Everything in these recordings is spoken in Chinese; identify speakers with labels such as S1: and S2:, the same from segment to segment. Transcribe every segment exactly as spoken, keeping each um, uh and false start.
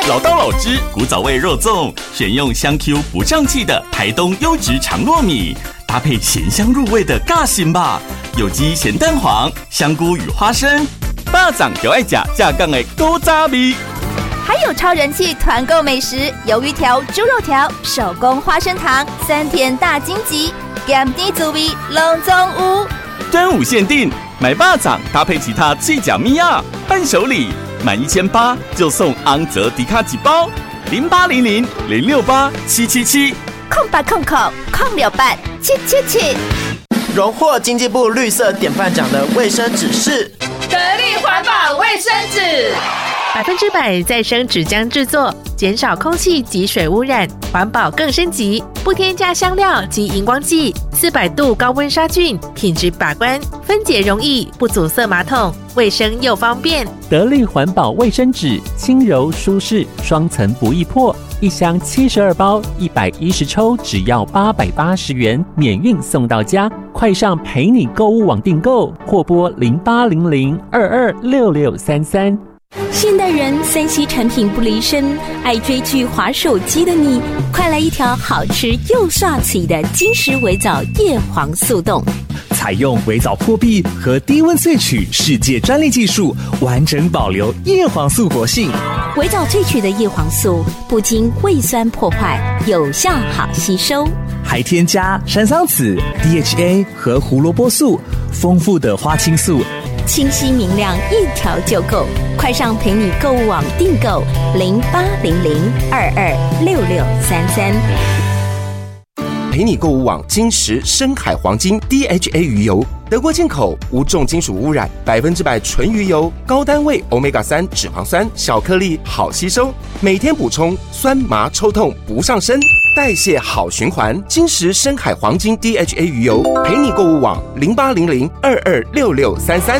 S1: 老道老汁古早味肉粽，选用香 Q 不胀气的台东优质长糯米，搭配咸香入味的尬心吧，有机咸蛋黄、香菇与花生，巴掌就爱吃架杠的古早味。
S2: 还有超人气团购美食，鱿鱼条、猪肉条、手工花生糖、三甜大荆棘，咸甜滋味拢总有。
S1: 端午限定，买巴掌搭配其他脆角米亚伴手礼，满一千八就送昂泽迪卡几包，零八零零零六八七七七，
S2: 空八空空空六八七七七。
S3: 荣获经济部绿色典范奖的卫生纸是
S4: 得力环保卫生纸，
S5: 百分之百再生纸浆制作，减少空气及水污染，环保更升级，不添加香料及荧光剂，四百度高温杀菌，品质把关，分解容易，不阻塞马桶，卫生又方便。
S6: 得力环保卫生纸，轻柔舒适，双层不易破，一箱七十二包，一百一十抽，只要八百八十元，免运送到家。快上陪你购物网订购，或拨零八零零二二六六三三。
S7: 现代人三 C 产品不离身，爱追剧滑手机的你，快来一条好吃又刷嘴的金石微藻叶黄素冻。
S8: 采用微藻破壁和低温萃取世界专利技术，完整保留叶黄素活性。
S7: 微藻萃取的叶黄素不经胃酸破坏，有效好吸收，
S8: 还添加山桑子、D H A 和胡萝卜素，丰富的花青素，
S7: 清晰明亮，一条就够。快上陪你购物网订购零八零零二二六六三三。
S9: 陪你购物网金石深海黄金 D H A 鱼油，德国进口，无重金属污染，百分之百纯鱼油，高单位 欧米伽三 脂肪酸，小颗粒好吸收，每天补充，酸麻抽痛不上身，代谢好循环。金石深海黄金 D H A 鱼油，陪你购物网零八零零二二六六三三。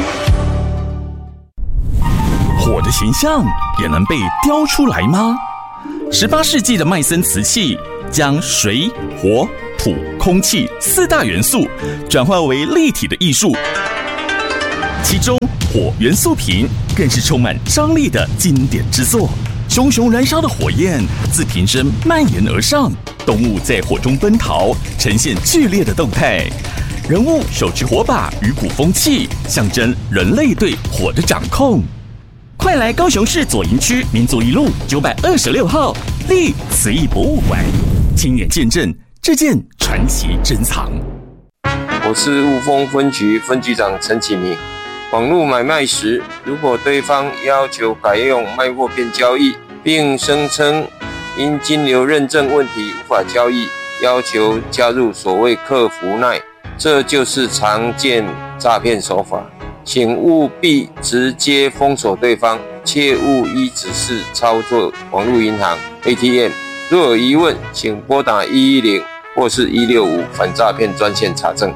S1: 火的形象也能被雕出来吗？十八世纪的麦森瓷器将水、火、土、空气四大元素转化为立体的艺术，其中火元素瓶更是充满张力的经典之作。熊熊燃烧的火焰自瓶身蔓延而上，动物在火中奔逃，呈现剧烈的动态。人物手持火把与鼓风器，象征人类对火的掌控。快来高雄市左营区民族一路九百二十六号立瓷艺博物馆，亲眼见证这件传奇珍藏。
S10: 我是雾峰分局分局长陈启明。网络买卖时，如果对方要求改用卖货片交易，并声称因金流认证问题无法交易，要求加入所谓客服赖，这就是常见诈骗手法。请务必直接封锁对方，切勿依指示操作网络银行 A T M。若有疑问，请拨打一一零或是一六五反诈骗专线查证。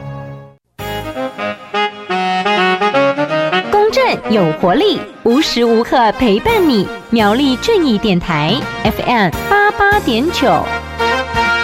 S7: 公正有活力，无时无刻陪伴你。苗栗正义电台 F M 八八点九。